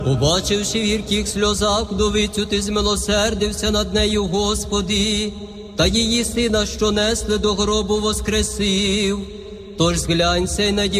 Побачивши в гірких сльозах вдовицю, ти змилосердився над нею, Господи, та її сина, що несли до гробу, воскресив. Тож зглянься й наді